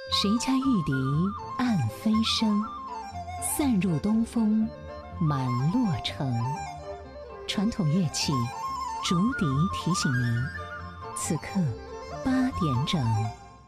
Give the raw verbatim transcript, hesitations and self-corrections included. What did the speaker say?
谁家玉笛暗飞声，散入东风满洛城。传统乐器竹笛提醒您，此刻八点整。